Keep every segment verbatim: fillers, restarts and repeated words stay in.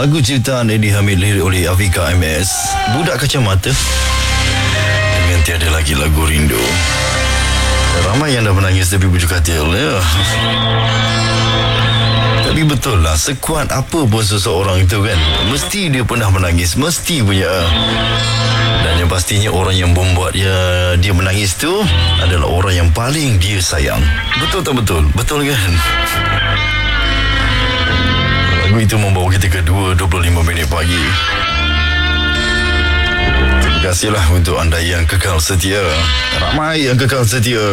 Lagu ciptaan Eddie Hamid, lirik oleh Afika M S, Budak Kacamata, dengan Tiada Lagi Lagu Rindu. Ramai yang dah menangis tapi bujuk katil ya. Tapi betul lah, sekuat apa pun seseorang itu kan, mesti dia pernah menangis, mesti punya. Dan yang pastinya orang yang membuat dia, dia menangis tu adalah orang yang paling dia sayang. Betul tak betul? Betul kan? Lagu itu membawa kita ke dua dua puluh lima minit pagi. Terima kasihlah untuk anda yang kekal setia. Ramai yang kekal setia.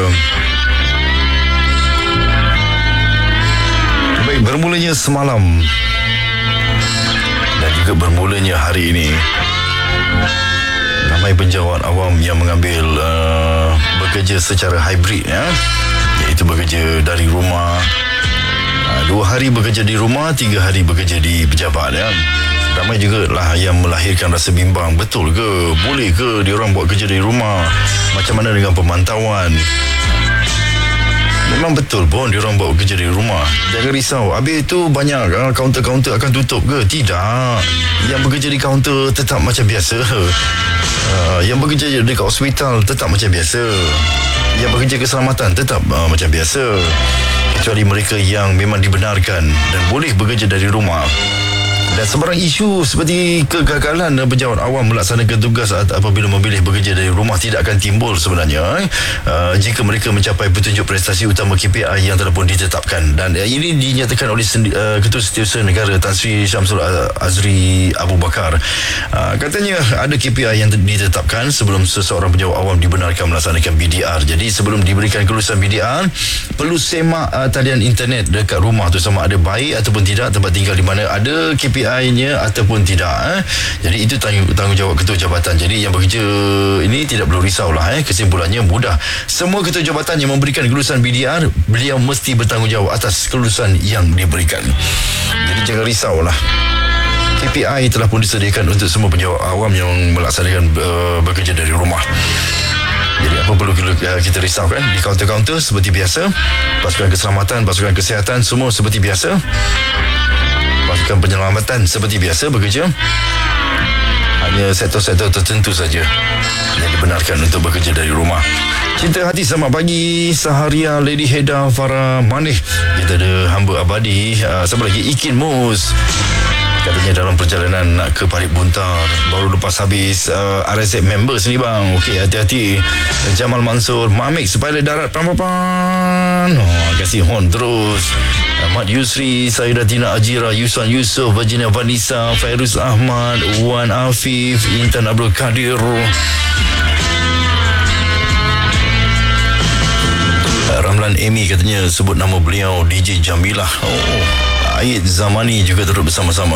Baik, bermulanya semalam dan juga bermulanya hari ini, ramai penjawat awam yang mengambil uh, bekerja secara hybrid ya, iaitu bekerja dari rumah, uh, dua hari bekerja di rumah, tiga hari bekerja di pejabat ya. Ramai juga lah yang melahirkan rasa bimbang, betul ke, boleh ke diorang buat kerja dari rumah, macam mana dengan pemantauan. Memang betul pun diorang buat kerja dari rumah. Jangan risau, habis itu banyak uh, kaunter-kaunter akan tutup ke? Tidak. Yang bekerja di kaunter tetap macam biasa. Uh, yang bekerja dekat hospital tetap macam biasa. Yang bekerja keselamatan tetap uh, macam biasa. Kecuali mereka yang memang dibenarkan dan boleh bekerja dari rumah. Dan sebarang isu seperti kegagalan pejabat awam melaksanakan tugas apabila memilih bekerja dari rumah tidak akan timbul sebenarnya uh, jika mereka mencapai petunjuk prestasi utama K P I yang telah pun ditetapkan. Dan uh, ini dinyatakan oleh sendi- uh, Ketua Setiausaha Negara Tan Sri Syamsul Azri Abu Bakar. Uh, katanya ada K P I yang ditetapkan sebelum seseorang pejabat awam dibenarkan melaksanakan B D R. Jadi sebelum diberikan kelulusan B D R, perlu semak uh, talian internet dekat rumah tu sama ada baik ataupun tidak, tempat tinggal di mana ada K P I-nya ataupun tidak eh. Jadi itu tanggung, tanggungjawab ketua jabatan. Jadi yang bekerja ini tidak perlu risaulah eh. Kesimpulannya mudah. Semua ketua jabatan yang memberikan kelulusan B D R, beliau mesti bertanggungjawab atas kelulusan yang diberikan. Jadi jangan risaulah. K P I telah pun disediakan untuk semua penjawat awam yang melaksanakan uh, bekerja dari rumah. Jadi apa perlu kita risaukan? Di kaunter-kaunter seperti biasa, pasukan keselamatan, pasukan kesihatan semua seperti biasa, pasukan penyelamatan seperti biasa bekerja. Hanya sektor-sektor tertentu saja yang dibenarkan untuk bekerja dari rumah. Cinta hati selamat pagi Saharia, Lady Heda, Farah Manih. Kita ada hamba abadi, uh, siapa lagi? Ikin Mus. Katanya dalam perjalanan nak ke Parit Buntar, baru lepas habis uh, R S M members ni bang. Okey, hati-hati. Jamal Mansur, Mamik Pilot Darat Prampapan. Oh, kasih hon terus. Ahmad Yusri, Sayyidah Tina Ajira, Yusan Yusof, Virginia Vanessa, Fairuz Ahmad, Wan Afif, Intan Abdul Kadir. Ramlan Amy katanya sebut nama beliau D J Jamilah. Oh, Aid Zamani juga turut bersama-sama.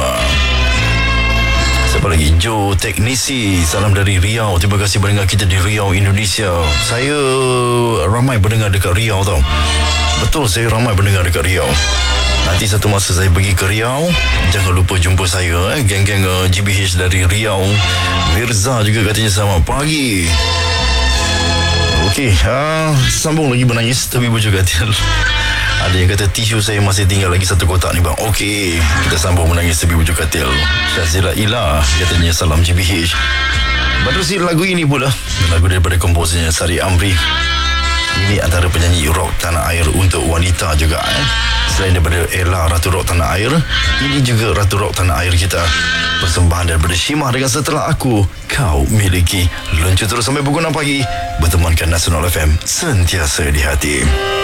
Siapa lagi? Joe Teknisi, salam dari Riau. Terima kasih mendengar kita di Riau, Indonesia. Saya ramai pendengar dekat Riau tau. Betul, saya ramai pendengar dekat Riau. Nanti satu masa saya pergi ke Riau, jangan lupa jumpa saya eh. Geng-geng uh, G B H dari Riau. Mirza juga katanya selamat pagi. Okey, uh, sambung lagi menangis tapi bujuk katil. Ada yang kata tisu saya masih tinggal lagi satu kotak ni bang. Okey, kita sambung menangis tapi bujuk katil. Syazila Ilah katanya salam G B H. Berterusi lagu ini pula, lagu daripada komposernya Sari Amri. Ini antara penyanyi rock tanah air untuk wanita juga eh. Selain daripada Ella Ratu Rock Tanah Air, ini juga Ratu Rock Tanah Air kita. Persembahan daripada Shimah dengan Setelah Aku Kau Miliki. Luncur terus sampai pukul enam pagi. Bertemankan Nasional F M, sentiasa di hati.